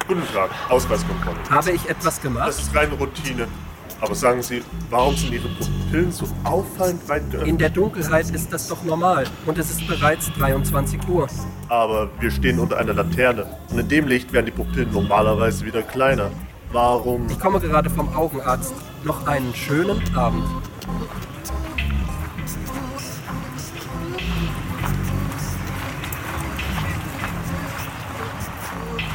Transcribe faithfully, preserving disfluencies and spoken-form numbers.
Guten Tag, Ausweiskontrolle. Habe ich etwas gemacht? Das ist reine Routine. Aber sagen Sie, warum sind Ihre Pupillen so auffallend weit geöffnet? In der Dunkelheit ist das doch normal. Und es ist bereits dreiundzwanzig Uhr. Aber wir stehen unter einer Laterne. Und in dem Licht werden die Pupillen normalerweise wieder kleiner. Warum? Ich komme gerade vom Augenarzt. Noch einen schönen Abend.